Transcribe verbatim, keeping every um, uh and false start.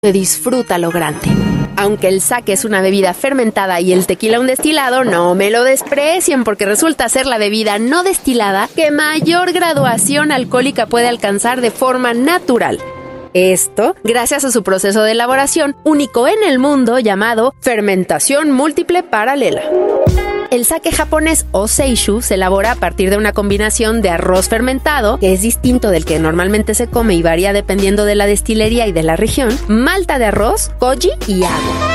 se disfruta lo grande. Aunque el sake es una bebida fermentada y el tequila un destilado, no me lo desprecien porque resulta ser la bebida no destilada que mayor graduación alcohólica puede alcanzar de forma natural. Esto gracias a su proceso de elaboración único en el mundo llamado fermentación múltiple paralela. El sake japonés o seishu se elabora a partir de una combinación de arroz fermentado, que es distinto del que normalmente se come y varía dependiendo de la destilería y de la región, malta de arroz, koji y agua.